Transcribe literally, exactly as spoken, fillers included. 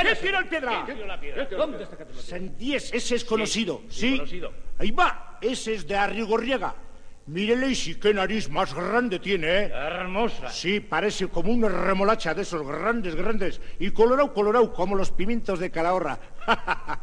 ¿Quién tira el piedra? ¿Quién tira la piedra? ¿Dónde está Catón? San Diez, ese es conocido, Sí, ¿sí? conocido. Ahí va, ese es de Arrigorriaga. Mírele y sí, qué nariz más grande tiene, ¿eh? Hermosa. Sí, parece como una remolacha de esos grandes, grandes. Y colorado, colorado, como los pimientos de Calahorra.